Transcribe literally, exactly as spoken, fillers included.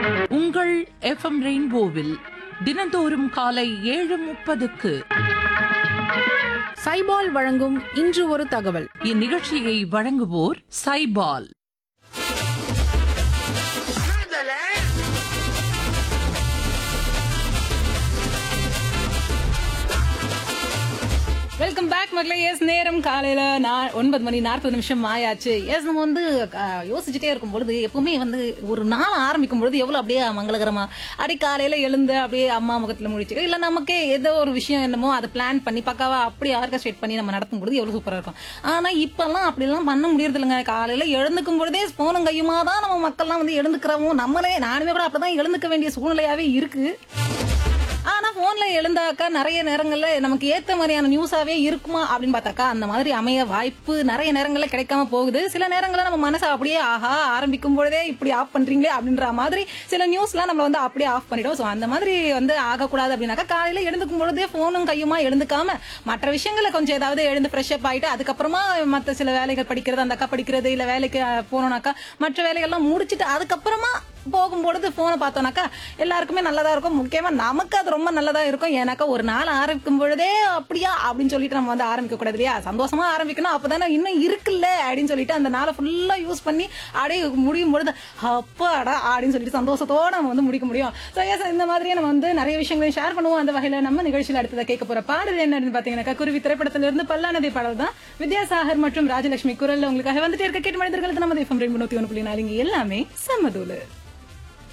உங்கள் எஃப்எம் ரெயின்போவில் தினந்தோறும் காலை ஏழு முப்பதுக்கு சைபால் வழங்கும் இன்று ஒரு தகவல். இந்நிகழ்ச்சியை வழங்குவோர் சைபால். வெல்கம் பேக் மக்களே. எஸ் நேரம் காலையில நான் ஒன்பது மணி நாற்பது நிமிஷம் ஆயாச்சு. எஸ் நம்ம வந்து அஹ், யோசிச்சுட்டே இருக்கும் பொழுது எப்பவுமே வந்து ஒரு நாள் ஆரம்பிக்கும் பொழுது எவ்வளவு அப்படியே மங்களகரமா அப்படியே காலையில எழுந்து அப்படியே அம்மா முகத்துல முடிச்சு இல்ல நமக்கே ஏதோ ஒரு விஷயம் என்னமோ அதை பிளான் பண்ணி பக்காவா அப்படி ஆர்கஸ்ட்ரேட் பண்ணி நம்ம நடத்தும் பொழுது எவ்வளவு சூப்பரா இருக்கும். ஆனா இப்பெல்லாம் அப்படி எல்லாம் பண்ண முடியறது இல்லைங்க. காலையில எழுந்துக்கும் பொழுதே போனும் கையுமா தான் நம்ம மக்கள்லாம் வந்து எழுந்துக்கிறோம். நம்மளே நானுமே கூட அப்பதான் எழுந்துக்க வேண்டிய சூழ்நிலையாவே இருக்கு. ஆனா போன்ல எழுந்தாக்கா நிறைய நேரங்கள்ல நமக்கு ஏத்த மாதிரியான நியூஸாவே இருக்குமா அப்படின்னு பார்த்தாக்கா அந்த மாதிரி அமைய வாய்ப்பு நிறைய நேரங்கள்ல கிடைக்காம போகுது. சில நேரங்கள்ல நம்ம மனசை அப்படியே ஆஹா ஆரம்பிக்கும் பொழுதே இப்படி ஆஃப் பண்றீங்களே அப்படின்ற மாதிரி சில நியூஸ்லாம் நம்ம வந்து அப்படியே ஆஃப் பண்ணிடும். சோ அந்த மாதிரி வந்து ஆகக்கூடாது அப்படின்னாக்கா காலையில எழுந்துக்கும் பொழுதே போனும் கையுமா எழுந்துக்காம மற்ற விஷயங்களை கொஞ்சம் ஏதாவது எழுந்து ஃப்ரெஷ் அப் ஆயிட்டு அதுக்கப்புறமா மற்ற சில வேலைகள் படிக்கிறது அந்த அக்கா படிக்கிறது இல்ல வேலைக்கு போனோம்னாக்கா மற்ற வேலைகள்லாம் முடிச்சுட்டு அதுக்கப்புறமா போகும்பொழுது போனை பார்த்தோம்னாக்கா எல்லாருக்குமே நல்லதா இருக்கும். முக்கியமா நமக்கு அது ரொம்ப நல்லதா இருக்கும். ஏன்னாக்கா ஒரு நாள் ஆரம்பிக்கும் பொழுதே அப்படியா அப்படின்னு சொல்லிட்டு நம்ம வந்து ஆரம்பிக்க கூடாது இல்லையா? சந்தோஷமா ஆரம்பிக்கணும். அப்பதானே இன்னும் இருக்குல்ல அப்படின்னு சொல்லிட்டு அந்த நாளை ஃபுல்லா யூஸ் பண்ணி அப்படியே முடியும் பொழுது அப்பாடா அப்படின்னு சொல்லிட்டு சந்தோஷத்தோட நம்ம வந்து முடிக்க முடியும். ஸோ எஸ் இந்த மாதிரியே நம்ம வந்து நிறைய விஷயங்களையும் ஷேர் பண்ணுவோம். அந்த வகையில நம்ம நிகழ்ச்சியில் அடுத்ததை கேட்க போற பாடல் என்ன அப்படின்னு பாத்தீங்கன்னாக்கா குருவி திரைப்படத்திலிருந்து பல்லானதி பாடல் தான். வித்யாசாகர் மற்றும் ராஜலட்சுமி குரல்ல உங்களுக்காக வந்துட்டே இருக்க கேட்டு மனிதர்களுக்கு நம்ம எஃப்எம் ரெயின்போ நூத்தி ஒன்று புள்ளி நாலு இங்க எல்லாமே சம்மதூலு.